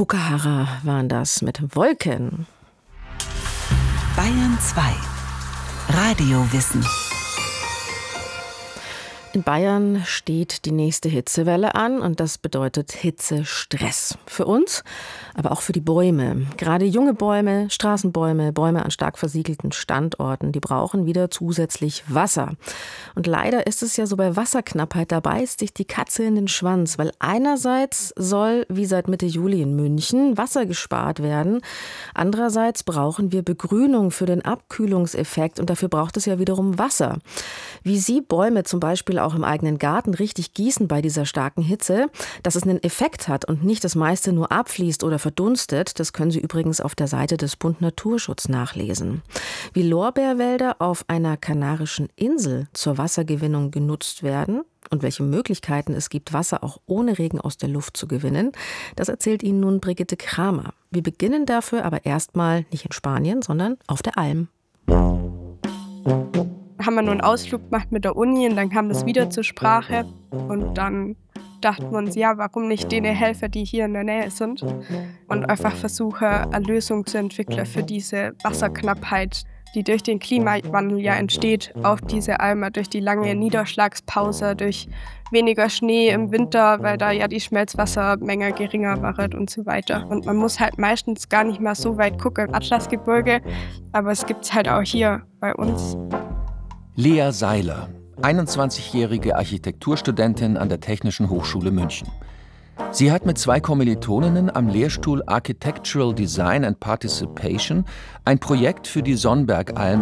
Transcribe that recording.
Bukahara waren das mit Wolken. Bayern 2 Radiowissen. In Bayern steht die nächste Hitzewelle an und das bedeutet Hitzestress. Für uns, aber auch für die Bäume. Gerade junge Bäume, Straßenbäume, Bäume an stark versiegelten Standorten, die brauchen wieder zusätzlich Wasser. Und leider ist es ja so, bei Wasserknappheit, da beißt sich die Katze in den Schwanz, weil einerseits soll, wie seit Mitte Juli in München, Wasser gespart werden. Andererseits brauchen wir Begrünung für den Abkühlungseffekt und dafür braucht es ja wiederum Wasser. Wie Sie Bäume zum Beispiel auch im eigenen Garten richtig gießen bei dieser starken Hitze, dass es einen Effekt hat und nicht das meiste nur abfließt oder verdunstet, das können Sie übrigens auf der Seite des Bund Naturschutz nachlesen. Wie Lorbeerwälder auf einer kanarischen Insel zur Wassergewinnung genutzt werden und welche Möglichkeiten es gibt, Wasser auch ohne Regen aus der Luft zu gewinnen, das erzählt Ihnen nun Brigitte Kramer. Wir beginnen dafür aber erstmal nicht in Spanien, sondern auf der Alm. Haben wir nur einen Ausflug gemacht mit der Uni und dann kam das wieder zur Sprache und dann dachten wir uns, ja, warum nicht denen helfen, die hier in der Nähe sind und einfach versuchen, eine Lösung zu entwickeln für diese Wasserknappheit, die durch den Klimawandel ja entsteht, auf diese Alme, durch die lange Niederschlagspause, durch weniger Schnee im Winter, weil da ja die Schmelzwassermenge geringer war und so weiter. Und man muss halt meistens gar nicht mehr so weit gucken, Atlasgebirge, aber es gibt es halt auch hier bei uns. Lea Seiler, 21-jährige Architekturstudentin an der Technischen Hochschule München. Sie hat mit 2 Kommilitoninnen am Lehrstuhl Architectural Design and Participation ein Projekt für die Sonnbergalm